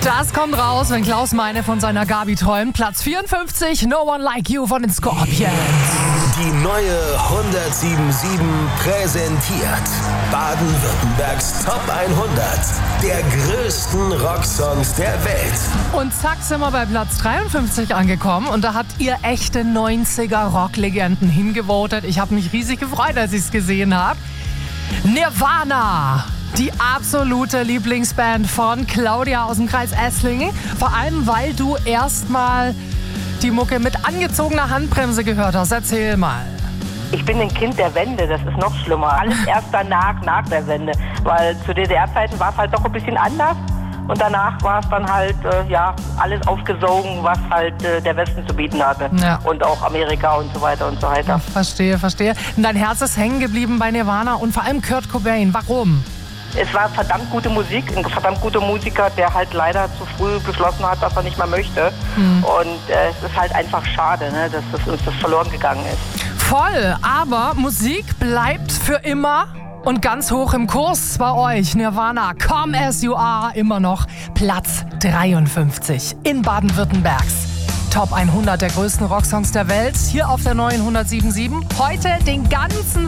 Das kommt raus, wenn Klaus Meine von seiner Gabi träumt. Platz 54, No One Like You von den Scorpions. Die neue 107.7 präsentiert Baden-Württembergs Top 100 der größten Rocksongs der Welt. Und zack, sind wir bei Platz 53 angekommen. Und da habt ihr echte 90er-Rock-Legenden hingevotet. Ich habe mich riesig gefreut, als ich es gesehen habe. Nirvana, die absolute Lieblingsband von Claudia aus dem Kreis Esslingen. Vor allem, weil du erstmal die Mucke mit angezogener Handbremse gehört hast. Erzähl mal. Ich bin ein Kind der Wende, das ist noch schlimmer. Alles erst danach, nach der Wende. Weil zu DDR-Zeiten war es halt doch ein bisschen anders. Und danach war es dann halt, alles aufgesogen, was halt der Westen zu bieten hatte. Ja. Und auch Amerika und so weiter und so weiter. Verstehe. Und dein Herz ist hängen geblieben bei Nirvana und vor allem Kurt Cobain. Warum? Es war verdammt gute Musik, ein verdammt guter Musiker, der halt leider zu früh beschlossen hat, dass er nicht mehr möchte. Und es ist halt einfach schade, ne, dass uns das verloren gegangen ist. Voll, aber Musik bleibt für immer und ganz hoch im Kurs bei euch. Nirvana, Come As You Are, immer noch Platz 53 in Baden-Württembergs Top 100 der größten Rocksongs der Welt. Hier auf der neuen 107.7. Heute den ganzen